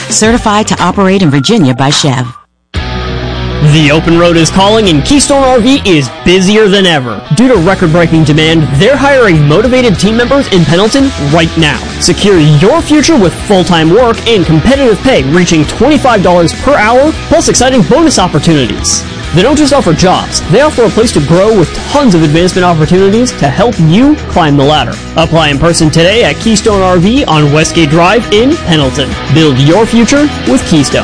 Certified to operate in Virginia by Chev. The open road is calling and Keystone RV is busier than ever. Due to record-breaking demand, they're hiring motivated team members in Pendleton right now. Secure your future with full-time work and competitive pay reaching $25 per hour, plus exciting bonus opportunities. They don't just offer jobs, they offer a place to grow with tons of advancement opportunities to help you climb the ladder. Apply in person today at Keystone RV on Westgate Drive in Pendleton. Build your future with Keystone.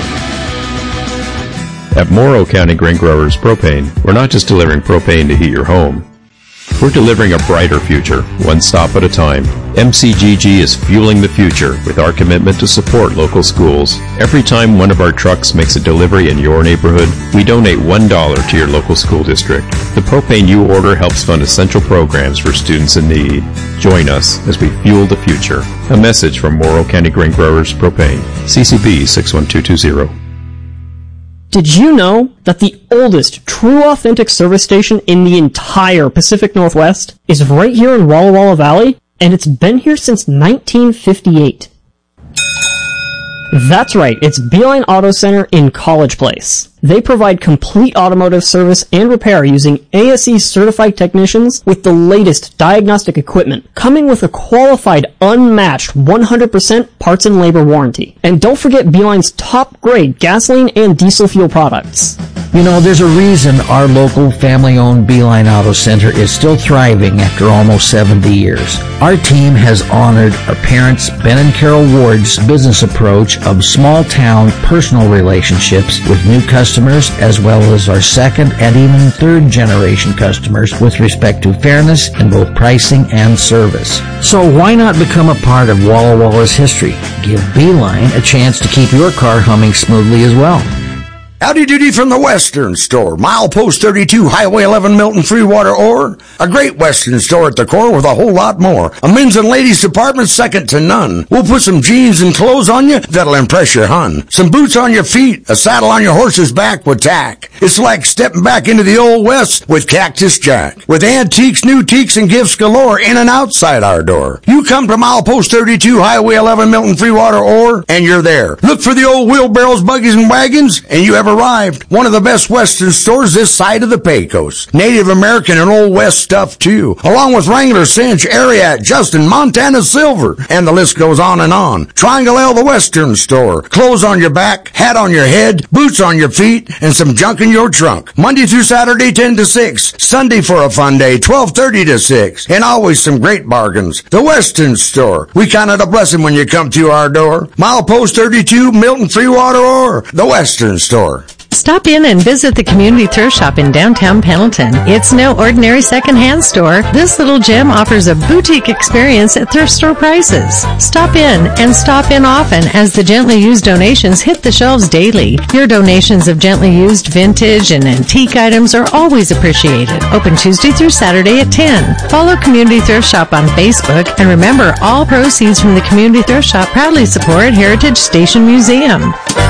At Morrow County Grain Growers Propane, we're not just delivering propane to heat your home. We're delivering a brighter future, one stop at a time. MCGG is fueling the future with our commitment to support local schools. Every time one of our trucks makes a delivery in your neighborhood, we donate $1 to your local school district. The propane you order helps fund essential programs for students in need. Join us as we fuel the future. A message from Morrow County Grain Growers Propane, CCB 61220. Did you know that the oldest true authentic service station in the entire Pacific Northwest is right here in Walla Walla Valley? And it's been here since 1958. That's right, it's Beeline Auto Center in College Place. They provide complete automotive service and repair using ASE certified technicians with the latest diagnostic equipment, coming with a qualified, unmatched 100% parts and labor warranty. And don't forget Beeline's top grade gasoline and diesel fuel products. You know, there's a reason our local family-owned Beeline Auto Center is still thriving after almost 70 years. Our team has honored our parents, Ben and Carol Ward's business approach of small-town personal relationships with new customers, as well as our second and even third-generation customers with respect to fairness in both pricing and service. So why not become a part of Walla Walla's history? Give Beeline a chance to keep your car humming smoothly as well. Howdy doody from the Western Store. Milepost 32, Highway 11, Milton, Freewater, Ore. A great Western store at the core with a whole lot more. A men's and ladies department second to none. We'll put some jeans and clothes on you that'll impress your hun. Some boots on your feet, a saddle on your horse's back with tack. It's like stepping back into the old West with Cactus Jack. With antiques, new teaks, and gifts galore in and outside our door. You come to Milepost 32, Highway 11, Milton, Freewater, Ore, and you're there. Look for the old wheelbarrows, buggies, and wagons, and you have arrived. One of the best Western stores this side of the Pecos. Native American and Old West stuff too, along with Wrangler, Cinch, Ariat, Justin, Montana Silver, and the list goes on and on. Triangle L, the Western Store. Clothes on your back, hat on your head, boots on your feet, and some junk in your trunk. Monday through Saturday, 10 to 6. Sunday for a fun day, 12:30 to 6. And always some great bargains. The Western Store. We count it a blessing when you come through our door. Milepost 32, Milton, Freewater, or the Western Store. Stop in and visit the Community Thrift Shop in downtown Pendleton. It's no ordinary secondhand store. This little gem offers a boutique experience at thrift store prices. Stop in and stop in often as the gently used donations hit the shelves daily. Your donations of gently used vintage and antique items are always appreciated. Open Tuesday through Saturday at 10. Follow Community Thrift Shop on Facebook, and remember, all proceeds from the Community Thrift Shop proudly support Heritage Station Museum.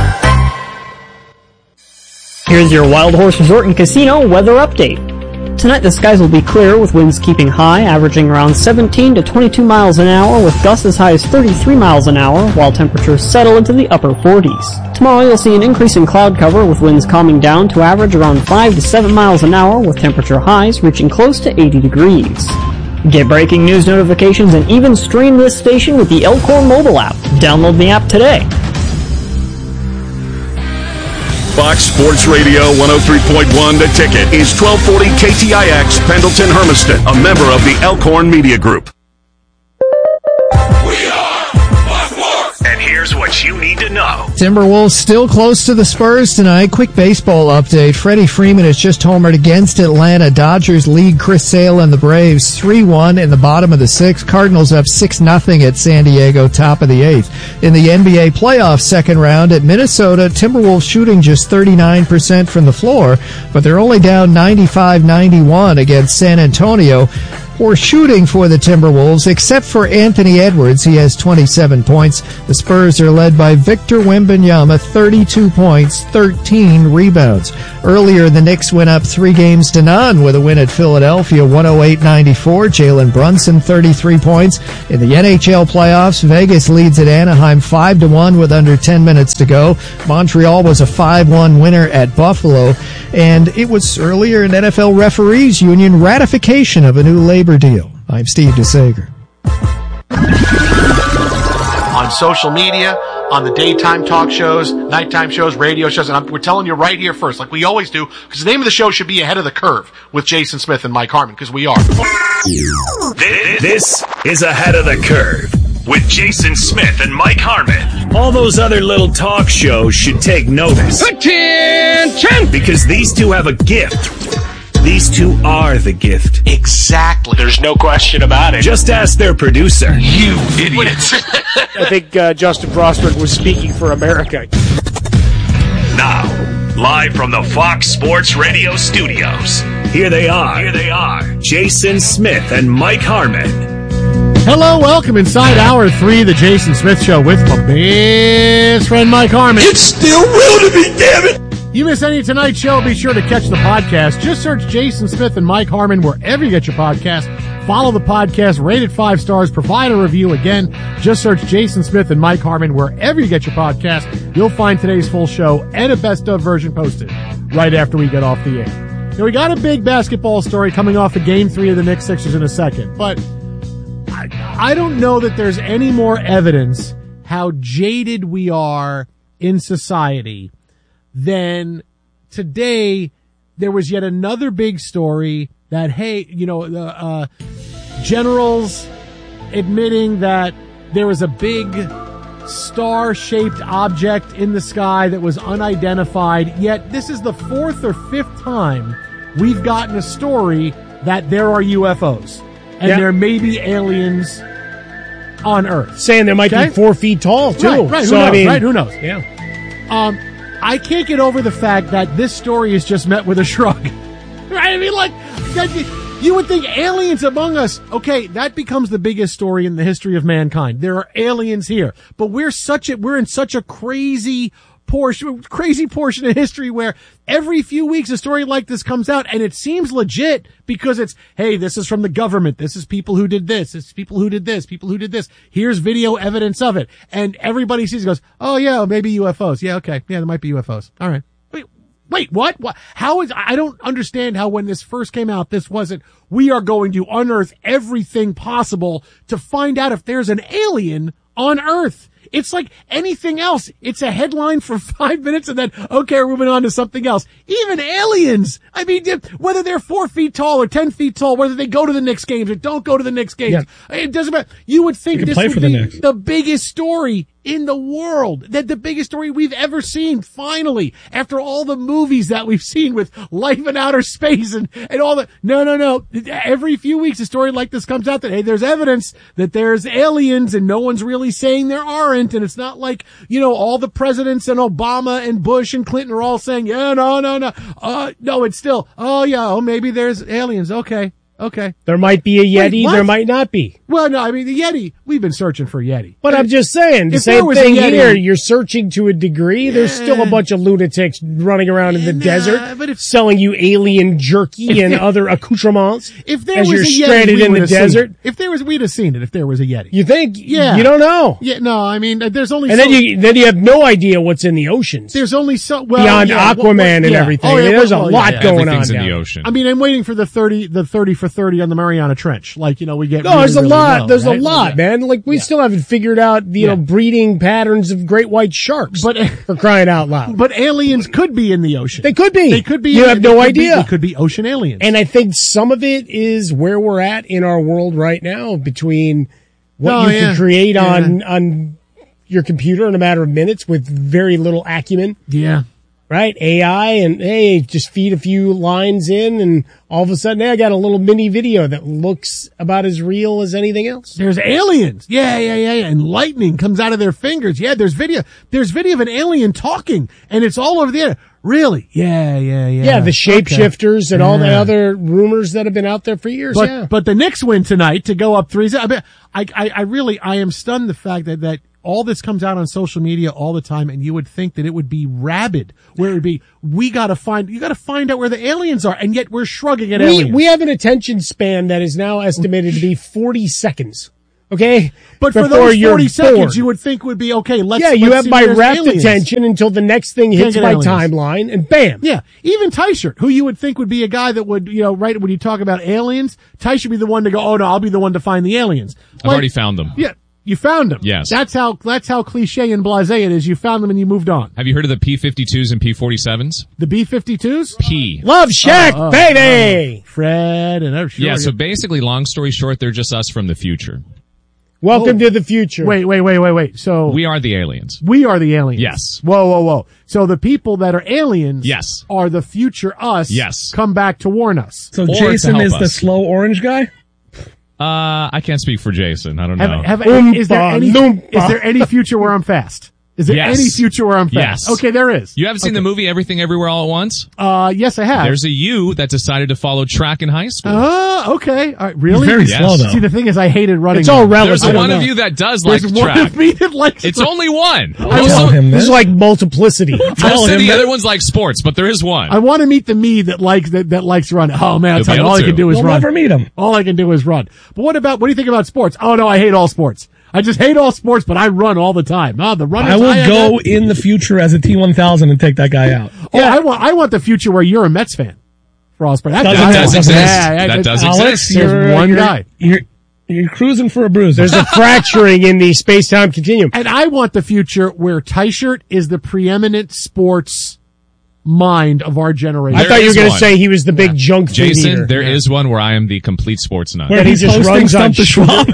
Here's your Wild Horse Resort and Casino weather update. Tonight the skies will be clear with winds keeping high, averaging around 17 to 22 miles an hour with gusts as high as 33 miles an hour, while temperatures settle into the upper 40s. Tomorrow you'll see an increase in cloud cover with winds calming down to average around 5 to 7 miles an hour with temperature highs reaching close to 80 degrees. Get breaking news notifications and even stream this station with the Elkhorn mobile app. Download the app today. Fox Sports Radio 103.1 The Ticket is 1240 KTIX Pendleton Hermiston, a member of the Elkhorn Media Group. We are Buckmore. And here's what you need to know. Timberwolves still close to the Spurs tonight. Quick baseball update. Freddie Freeman has just homered against Atlanta. Dodgers lead Chris Sale and the Braves 3-1 in the bottom of the sixth. Cardinals up 6-0 at San Diego, top of the eighth. In the NBA playoff second round at Minnesota, Timberwolves shooting just 39% from the floor, but they're only down 95-91 against San Antonio. or shooting for the Timberwolves, except for Anthony Edwards. He has 27 points. The Spurs are led by Victor Wembanyama, 32 points, 13 rebounds. Earlier, the Knicks went up 3-0 with a win at Philadelphia, 108-94. Jalen Brunson, 33 points. In the NHL playoffs, Vegas leads at Anaheim 5-1 with under 10 minutes to go. Montreal was a 5-1 winner at Buffalo. And it was earlier in NFL Referees Union ratification of a new labor deal. I'm Steve DeSager. On social media, on the daytime talk shows, nighttime shows, radio shows, and we're telling you right here first, like we always do, because the name of the show should be Ahead of the Curve with Jason Smith and Mike Harmon, because we are. This is Ahead of the Curve with Jason Smith and Mike Harmon. All those other little talk shows should take notice. Attention! Because these two have a gift. These two are the gift. Exactly. There's no question about it. Just ask their producer. You idiots. I think Justin Frostberg was speaking for America. Now, live from the Fox Sports Radio studios, here they are. Jason Smith and Mike Harmon. Hello, welcome inside Hour 3 of the Jason Smith Show with my best friend Mike Harmon. It's still real to me, damn it! You miss any of tonight's show, be sure to catch the podcast. Just search Jason Smith and Mike Harmon wherever you get your podcast. Follow the podcast, rate it 5 stars, provide a review. Again, just search Jason Smith and Mike Harmon wherever you get your podcast. You'll find today's full show and a best of version posted right after we get off the air. Now, we got a big basketball story coming off of Game 3 of the Knicks Sixers in a second, but I don't know that there's any more evidence how jaded we are in society than today. There was yet another big story that, hey, the generals admitting that there was a big star-shaped object in the sky that was unidentified, yet this is the 4th or 5th time we've gotten a story that there are UFOs. And there may be aliens on Earth. Saying there might be 4 feet tall, too. Right. So, Who knows? Yeah. I can't get over the fact that this story is just met with a shrug. Right? I mean, you would think aliens among us. Okay, that becomes the biggest story in the history of mankind. There are aliens here. But we're in such a crazy portion of history where every few weeks a story like this comes out and it seems legit because it's, hey, this is from the government. This is people who did this. It's people who did this. People who did this. Here's video evidence of it. And everybody sees it, goes, oh yeah, maybe UFOs. Yeah, okay. Yeah, there might be UFOs. All right. Wait, what? I don't understand how when this first came out, this wasn't, we are going to unearth everything possible to find out if there's an alien on Earth. It's like anything else. It's a headline for 5 minutes and then, okay, we're moving on to something else. Even aliens. I mean, whether they're 4 feet tall or 10 feet tall, whether they go to the Knicks games or don't go to the Knicks games, it doesn't matter. You would think this would be the biggest story in the world, that the biggest story we've ever seen, finally, after all the movies that we've seen with Life in Outer Space and all that. No. Every few weeks a story like this comes out that, hey, there's evidence that there's aliens and no one's really saying there aren't. And it's not like, all the presidents and Obama and Bush and Clinton are all saying, yeah, no. No, it's still, maybe there's aliens. Okay. There might be a Yeti, there might not be. Well, no, I mean, the Yeti, we've been searching for a Yeti. But I'm just saying, the same thing here, you're searching to a degree. There's still a bunch of lunatics running around in the desert selling you alien jerky and other accoutrements if there as was you're a Yeti, stranded in the desert. We'd have seen it if there was a Yeti. You think? Yeah. You don't know. Yeah, no, I mean, there's only and then you have no idea what's in the oceans. There's only beyond Aquaman and everything. Oh, yeah, there's a lot going on in down the ocean. I mean, I'm waiting for the 30 for 30 on the Mariana Trench. Like, we get. No, there's a lot. Low, there's right? a lot, man. Like, we still haven't figured out, breeding patterns of great white sharks. But for crying out loud. But aliens could be in the ocean. They could be. You have no idea. They could be ocean aliens. And I think some of it is where we're at in our world right now, between what you can create on your computer in a matter of minutes with very little acumen. Yeah. right? AI, and hey, just feed a few lines in, and all of a sudden, hey, I got a little mini video that looks about as real as anything else. There's aliens. Yeah. And lightning comes out of their fingers. Yeah, there's video of an alien talking, and it's all over the internet. Really? Yeah. Yeah, the shapeshifters and all the other rumors that have been out there for years. But the Knicks win tonight to go up 3-0. I am stunned the fact that all this comes out on social media all the time, and you would think that it would be rabid, where it would be, you got to find out where the aliens are, and yet we're shrugging at aliens. We have an attention span that is now estimated to be 40 seconds. Okay? But for those 40 seconds, you would think would be, okay, let's you have see my where's rapt aliens. attention until the next thing hits my aliens. timeline, and bam. Yeah. Even Teichert, who you would think would be a guy that would, right when you talk about aliens, Teichert would be the one to go, oh no, I'll be the one to find the aliens. I've already found them. Yeah. You found them. Yes. That's how cliche and blasé it is. You found them and you moved on. Have you heard of the P-52s and P-47s? The B-52s? P. Love Shack, baby! Fred and I'm sure. Yeah, so basically, long story short, they're just us from the future. Welcome to the future. Wait. So we are the aliens. We are the aliens. Yes. Whoa. So the people that are aliens yes. are the future us. Yes. Come back to warn us. So Jason is the slow orange guy? I can't speak for Jason. I don't know. Is there any future where I'm fast? Is there any future where I'm fast? Yes. Okay, there is. You haven't seen the movie Everything Everywhere All at Once? Yes, I have. There's a you that decided to follow track in high school. Okay. All right, really? He's very slow, though. See, the thing is, I hated running. It's all relative. There's one of you that does like track. There's one of me that likes It's only one. This is like multiplicity. Most of the other ones like sports, but there is one. I want to meet the me that likes running. Oh man, I'll tell you, all I can do is run. You'll never meet him. All I can do is run. But what do you think about sports? Oh no, I hate all sports. I just hate all sports, but I run all the time. The running. I will go in the future as a T1000 and take that guy out. Oh, yeah. I want the future where you're a Mets fan for all sports. That does exist. That does Alex, exist. There's one guy. You're cruising for a bruise. There's a fracturing in the space-time continuum. And I want the future where Teichert is the preeminent sports mind of our generation. I thought you were going to say he was the big junk food Jason, eater. there is one where I am the complete sports nut. Where he just runs on Schwab.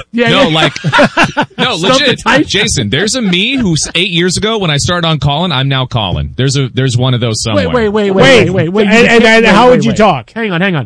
No, legit. Jason, there's a me who's 8 years ago when I started on Colin, I'm now Colin. There's one of those somewhere. Wait. And how would you talk? Hang on.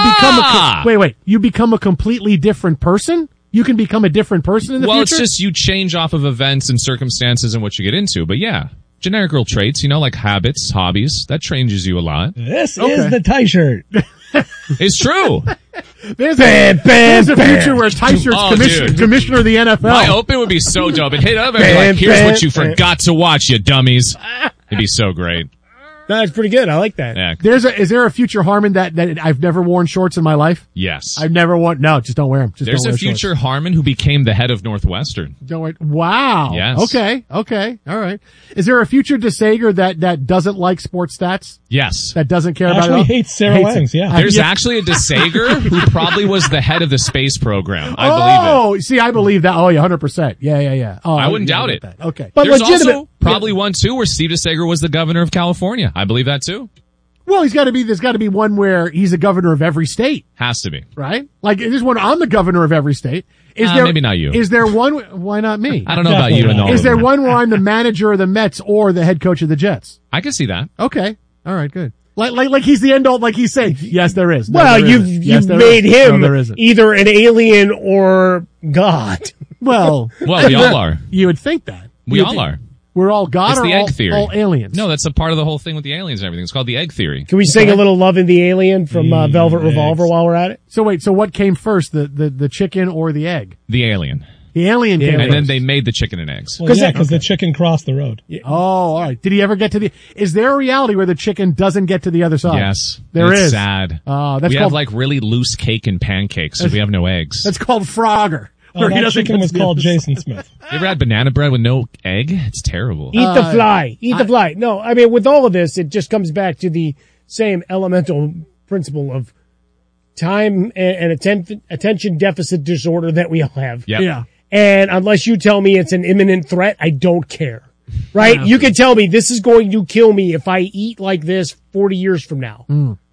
You become a completely different person? You can become a different person in the future? Well, it's just you change off of events and circumstances and what you get into, but yeah. Generic traits, like habits, hobbies, that changes you a lot. This is the Teichert. It's true. There's a future where Teichert's commissioner of the NFL. My open would be so dope. It hit up and be like, here's what you forgot to watch, you dummies. It'd be so great. That's pretty good. I like that. Yeah. Is there a future Harmon that I've never worn shorts in my life? Yes. I've never worn. No, just don't wear them. There's a future Harmon who became the head of Northwestern. Don't wear. Wow. Yes. Okay. All right. Is there a future DeSager that doesn't like sports stats? Yes. That doesn't care about it? Actually hates Sarah Langs, yeah. There's actually a DeSager who probably was the head of the space program. I believe it. Oh, see, I believe that. Oh, yeah, 100%. Yeah. Oh, I wouldn't doubt it. That. Okay. But there's legitimate. Also probably one too where Steve DeSager was the governor of California. I believe that too. Well, there's got to be one where he's a governor of every state. Has to be. Right? Like, there's one, I'm the governor of every state. Maybe not you. Is there one, why not me? I don't know about you. Is there one where I'm the manager of the Mets or the head coach of the Jets? I can see that. Okay. All right, good. Like he's the end all, like he's saying, yes, there is. No, well, you've made him there isn't. Either an alien or God. Well, we all are. You would think that. We all are. We're all God it's or the egg theory. all aliens? No, that's a part of the whole thing with the aliens and everything. It's called the egg theory. Can we sing a little Love in the Alien from Velvet Revolver while we're at it? So wait, so what came first, the chicken or the egg? The alien. The alien came and first. then they made the chicken and eggs. Well, because the chicken crossed the road. Yeah. Oh, all right. Did he ever get to is there a reality where the chicken doesn't get to the other side? Yes. There is. It's sad. We have like really loose cake and pancakes, so we have no eggs. That's called Frogger. That chicken was called Jason Smith. You ever had banana bread with no egg? It's terrible. Eat the fly. Eat the fly. No, I mean, with all of this, it just comes back to the same elemental principle of time and attention deficit disorder that we all have. Yep. Yeah. And unless you tell me it's an imminent threat, I don't care. Right? Yeah. You can tell me this is going to kill me if I eat like this 40 years from now.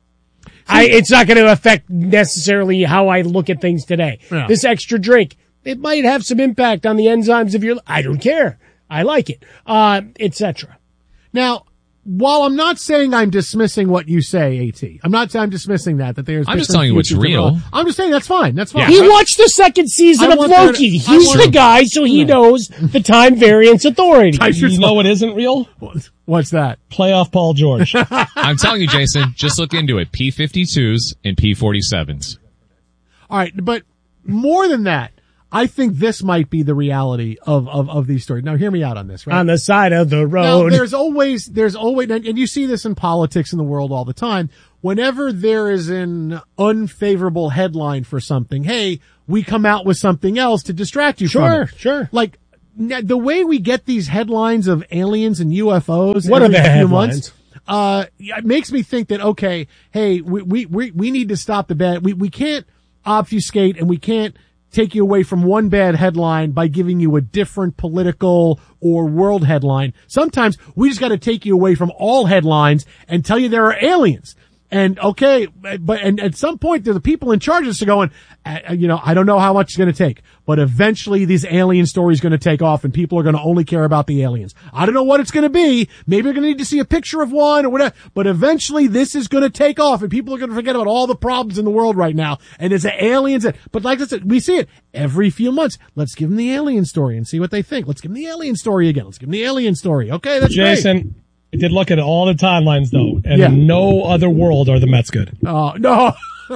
It's not going to affect necessarily how I look at things today. Yeah. This extra drink, it might have some impact on the enzymes of your, I don't care. I like it, etc. Now, while I'm not saying I'm dismissing what you say, AT, I'm dismissing that there's. I'm just telling you what's real. I'm just saying that's fine. That's fine. Yeah. He watched the second season of Loki. He's the guy, so he knows the time variance authority. You know what isn't real? What's that? Playoff Paul George. I'm telling you, Jason, just look into it. P-52s and P-47s. All right, but more than that, I think this might be the reality of these stories. Now, hear me out on this, right? On the side of the road. Now, there's always, and you see this in politics in the world all the time. Whenever there is an unfavorable headline for something, hey, we come out with something else to distract you from it. Sure. Like, the way we get these headlines of aliens and UFOs. What are the headlines? It makes me think that, okay, hey, we need to stop the bad. We can't obfuscate and we can't take you away from one bad headline by giving you a different political or world headline. Sometimes we just got to take you away from all headlines and tell you there are aliens. And okay, but at some point, there are the people in charge of this are going, I don't know how much it's going to take, but eventually these alien stories are going to take off and people are going to only care about the aliens. I don't know what it's going to be. Maybe you're going to need to see a picture of one or whatever, but eventually this is going to take off and people are going to forget about all the problems in the world right now. And there's aliens. But like I said, we see it every few months. Let's give them the alien story and see what they think. Let's give them the alien story again. Let's give them the alien story. Okay, that's Jason. Great. I did look at all the timelines, though, and in no other world are the Mets good. Oh, no.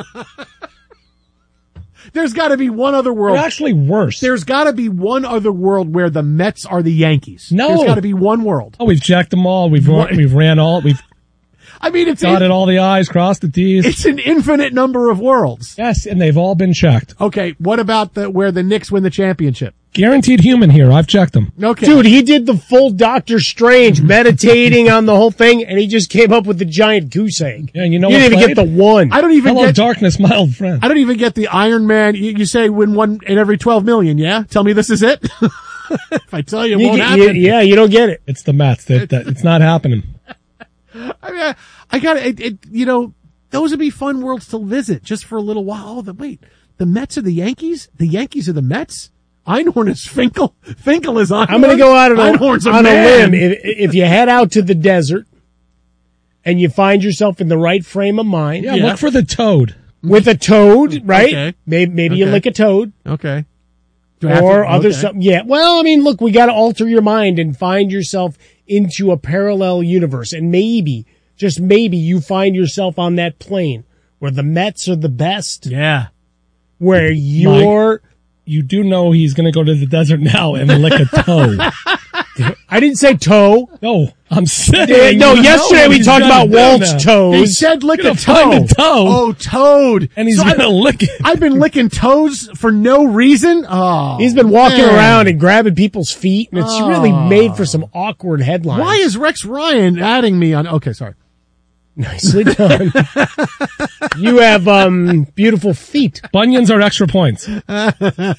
There's got to be one other world. They're actually worse. There's got to be one other world where the Mets are the Yankees. No. There's got to be one world. Oh, we've checked them all. We've ran all. It's dotted all the I's, crossed the T's. It's an infinite number of worlds. Yes, and they've all been checked. Okay, what about where the Knicks win the championship? Guaranteed human here. I've checked them. Okay. Dude, he did the full Doctor Strange meditating on the whole thing, and he just came up with the giant goose egg. Yeah, you know you what didn't even get the one. I don't even Hello, get darkness, my old friend. I don't even get the Iron Man. You say win one in every 12 million, yeah? Tell me this is it? If I tell you, it won't happen. Yeah, you don't get it. It's the Mets. It's not happening. I mean, I got it. Those would be fun worlds to visit just for a little while. Wait, the Mets are the Yankees? The Yankees are the Mets? Einhorn is Finkel. Finkel is Einhorn. I'm going to go out on a limb. If you head out to the desert and you find yourself in the right frame of mind. Yeah, look for the toad. With a toad, right? Okay. Maybe you lick a toad. Okay. Or other stuff. Yeah. Well, I mean, look, we got to alter your mind and find yourself into a parallel universe. And maybe, just maybe, you find yourself on that plane where the Mets are the best. Yeah. Where you're... You do know he's going to go to the desert now and lick a toe. I didn't say toe. No, I'm saying. No, yesterday we talked about Walt's toes. He said lick a toe. Find a toe. Oh, toad. And he's going to lick it. I've been licking toes for no reason. Oh, he's been walking around and grabbing people's feet, and it's really made for some awkward headlines. Why is Rex Ryan adding me on? Okay, sorry. Nicely done. You have beautiful feet. Bunions are extra points. Well,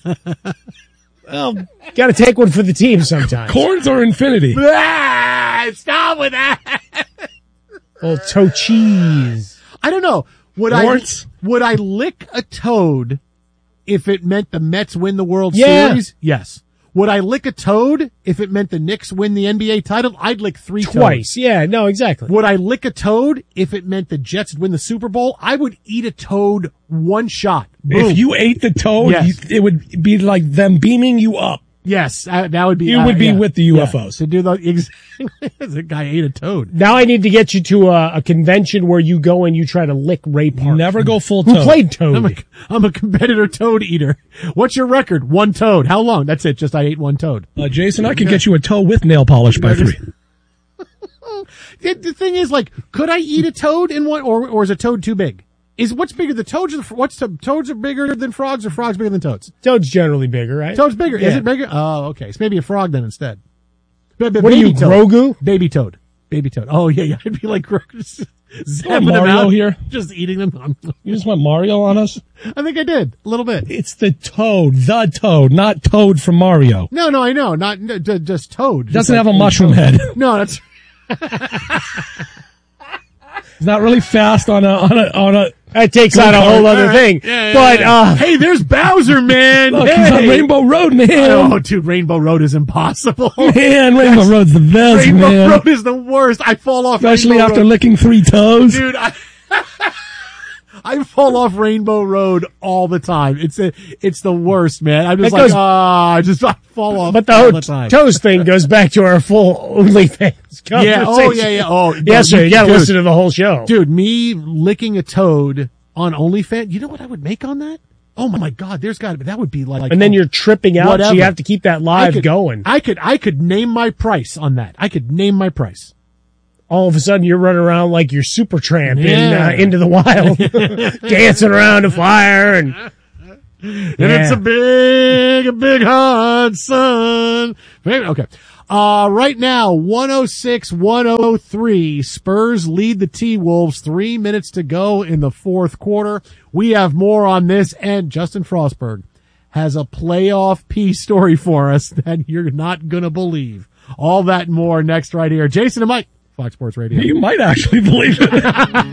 got to take one for the team sometimes. Corns are infinity. Stop with that. Old toe cheese. I don't know. Would I lick a toad if it meant the Mets win the World Series? Yes. Would I lick a toad if it meant the Knicks win the NBA title? I'd lick twice. Toads. Yeah, no, exactly. Would I lick a toad if it meant the Jets would win the Super Bowl? I would eat a toad one shot. Boom. If you ate the toad, it would be like them beaming you up. Yes, that would be. You would be with the UFOs. To do exactly. The guy ate a toad. Now I need to get you to a convention where you go and you try to lick Ray Park. Never go full toad. Who played toad? I'm a competitor toad eater. What's your record? One toad. How long? That's it. Just I ate one toad. Jason, I could get you a toe with nail polish by 3. The thing is, like, could I eat a toad in one, or is a toad too big? What's bigger, the toads or toads are bigger than frogs or frogs bigger than toads? Toad's generally bigger, right? Toad's bigger. Yeah. Is it bigger? Oh, okay. So maybe a frog then instead. What are you, toad. Grogu? Baby toad. Baby toad. Oh, yeah. I'd be like Grogu. Zapping Mario them out, here. Just eating them. You just went Mario on us? I think I did. A little bit. It's the toad, not Toad from Mario. No, I know. Not just Toad. Doesn't have a mushroom head. No, that's... He's not really fast on a That takes out a whole other thing. But hey, there's Bowser, man. Look, he's on Rainbow Road, man. Oh, dude, Rainbow Road is impossible. Man, Rainbow Road's the best, Rainbow man. Road is the worst. I fall off Especially Rainbow after Road. licking 3 toes. Dude, I fall off Rainbow Road all the time. It's the worst, man. I'm just I fall off. But all the the time. toes thing goes back to our full OnlyFans conversation. Yeah. Oh yeah. Oh yeah. So you got to listen to the whole show, dude. Me licking a toad on OnlyFans. You know what I would make on that? Oh my God, that would be like. And then you're tripping out, whatever. so you have to keep that live going. I could name my price on that. I could name my price. All of a sudden, you're running around like you're Super Tramp in Into the Wild, dancing around a fire, and it's a big hot sun. Okay. Right now, 106-103. Spurs lead the T-Wolves. 3 minutes to go in the fourth quarter. We have more on this, and Justin Frostberg has a playoff peace story for us that you're not gonna believe. All that and more next right here. Jason and Mike, Fox Sports Radio. You might actually believe it.